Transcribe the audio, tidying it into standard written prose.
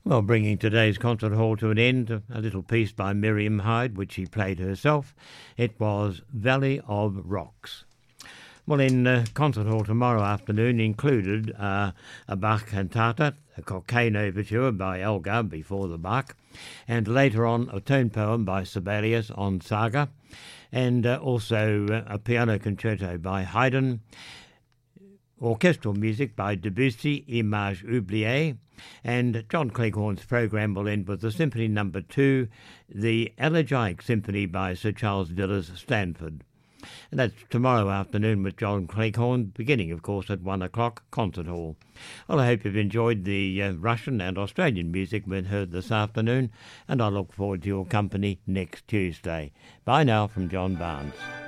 Well, bringing today's concert hall to an end, a little piece by Miriam Hyde, which she played herself. It was Valley of Rocks. Well, in concert hall tomorrow afternoon included a Bach cantata, a Cockaigne overture by Elgar before the Bach, and later on a tone poem by Sibelius on Saga, and also a piano concerto by Haydn, orchestral music by Debussy, Images Oubliées, and John Cleghorn's programme will end with the Symphony No. 2, the Elegiac Symphony by Sir Charles Villiers Stanford. And that's tomorrow afternoon with John Cleghorn, beginning, of course, at 1 o'clock, Concert Hall. Well, I hope you've enjoyed the Russian and Australian music we've heard this afternoon, and I look forward to your company next Tuesday. Bye now from John Barnes.